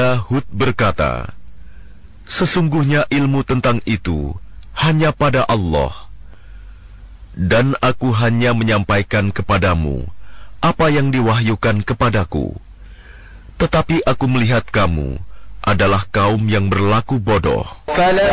Maka Hud berkata, "Sesungguhnya ilmu tentang itu hanya pada Allah, dan aku hanya menyampaikan kepadamu apa yang diwahyukan kepadaku. Tetapi aku melihat kamu adalah kaum yang berlaku bodoh."